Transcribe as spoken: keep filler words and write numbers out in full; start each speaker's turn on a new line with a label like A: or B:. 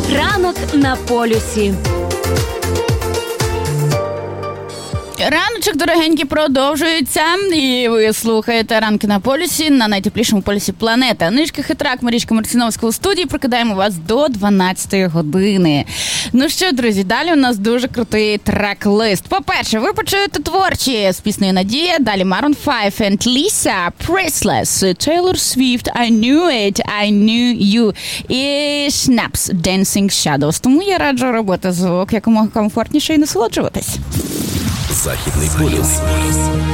A: Ранок на полюсі.
B: Раночок, дорогенькі, продовжується. І ви слухаєте «Ранки на полюсі» на найтеплішому полюсі планети. Анишка Хитрак, Марічка Марциновська у студії. Прокидаємо вас до дванадцятої години. Ну що, друзі, далі у нас дуже крутий трек-лист. По-перше, ви почуєте творчі з піснею «Надія», далі Maroon five and Lisa, Priceless, Taylor Swift, I Knew It, I Knew You і Snaps, Dancing Shadows. Тому я раджу робити звук якомога комфортніше і насолоджуватись.
C: Західний полюс.